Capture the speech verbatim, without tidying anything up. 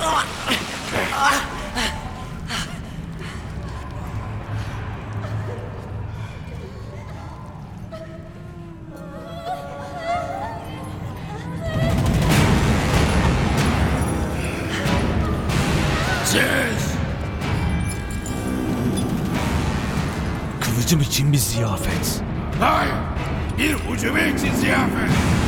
Siz! Kılıcım için bir ziyafet. Hayır! Bir ucube için ziyafet!